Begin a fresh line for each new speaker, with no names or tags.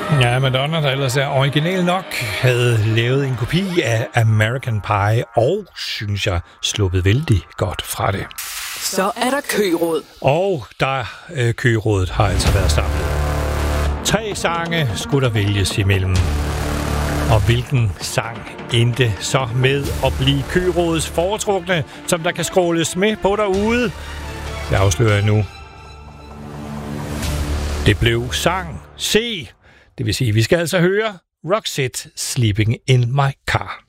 Ja, Madonna, der ellers er original nok, havde lavet en kopi af American Pie, og, synes jeg, sluppet vældig godt fra det.
Så er der køråd.
Og kørådet har altså været samlet. 3 sange skulle der vælges imellem. Og hvilken sang endte så med at blive kørådets foretrukne, som der kan scrolles med på derude? Det afslører jeg nu. Det blev sang C. Det vil sige, at vi skal altså høre Roxette Sleeping in My Car.